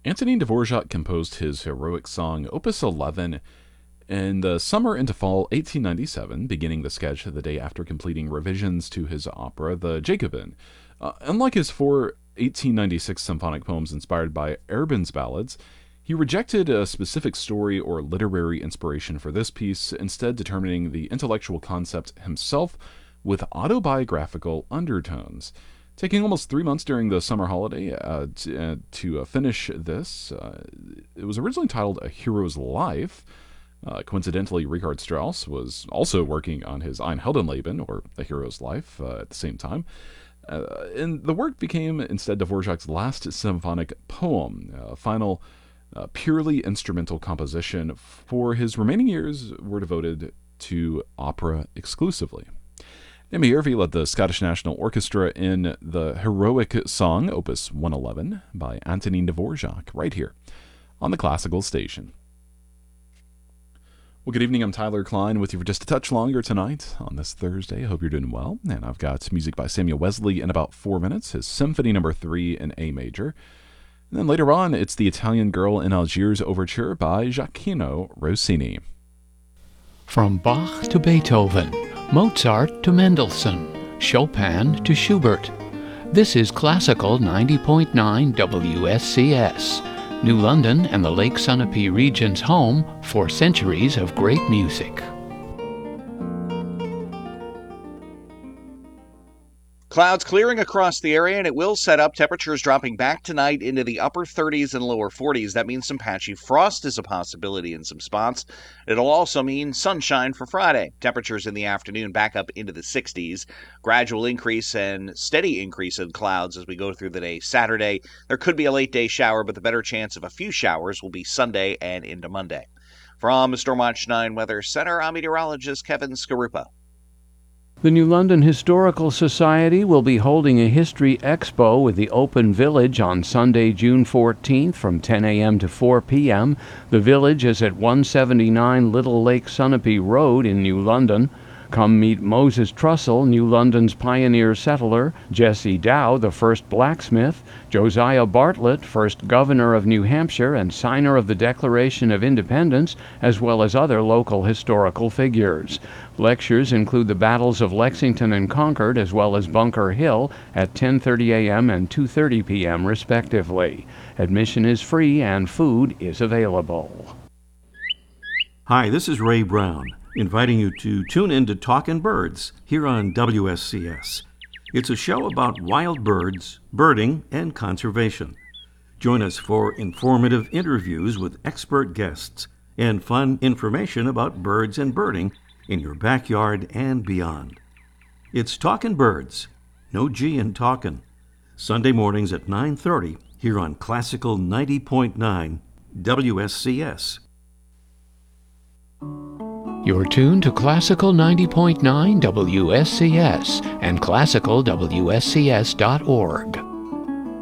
Antonin Dvorak composed his heroic song Opus 11 in the summer into fall 1897, beginning the sketch the day after completing revisions to his opera, The Jacobin. Unlike his four 1896 symphonic poems inspired by Erben's ballads, he rejected a specific story or literary inspiration for this piece, instead determining the intellectual concept himself with autobiographical undertones. Taking almost 3 months during the summer holiday to finish this, it was originally titled A Hero's Life. Coincidentally, Richard Strauss was also working on his Ein Heldenleben, or A Hero's Life, at the same time. And the work became instead Dvorak's last symphonic poem, a final purely instrumental composition. For his remaining years were devoted to opera exclusively. Naomi Irvi led the Scottish National Orchestra in the heroic song, Opus 111, by Antonin Dvorak, right here on the Classical Station. Well, good evening. I'm Tyler Klein with you for just a touch longer tonight on this Thursday. I hope you're doing well. And I've got music by Samuel Wesley in about 4 minutes, his Symphony No. 3 in A major. And then later on, it's the Italian Girl in Algiers Overture by Gioacchino Rossini. From Bach to Beethoven, Mozart to Mendelssohn, Chopin to Schubert. This is Classical 90.9 WSCS, New London and the Lake Sunapee region's home for centuries of great music. Clouds clearing across the area, and it will set up. Temperatures dropping back tonight into the upper 30s and lower 40s. That means some patchy frost is a possibility in some spots. It'll also mean sunshine for Friday. Temperatures in the afternoon back up into the 60s. Gradual increase and steady increase in clouds as we go through the day. Saturday, there could be a late day shower, but the better chance of a few showers will be Sunday and into Monday. From Stormwatch 9 Weather Center, I'm meteorologist Kevin Skarupa. The New London Historical Society will be holding a history expo with the Open Village on Sunday, June 14th from 10 a.m. to 4 p.m. The village is at 179 Little Lake Sunapee Road in New London. Come meet Moses Trussell, New London's pioneer settler, Jesse Dow, the first blacksmith, Josiah Bartlett, first governor of New Hampshire and signer of the Declaration of Independence, as well as other local historical figures. Lectures include the battles of Lexington and Concord, as well as Bunker Hill at 10:30 a.m. and 2:30 p.m. respectively. Admission is free and food is available. Hi, this is Ray Brown, inviting you to tune in to Talkin' Birds here on WSCS. It's a show about wild birds, birding, and conservation. Join us for informative interviews with expert guests and fun information about birds and birding in your backyard and beyond. It's Talkin' Birds, no G in talkin', Sunday mornings at 9:30 here on Classical 90.9 WSCS. You're tuned to Classical 90.9 WSCS and classicalwscs.org.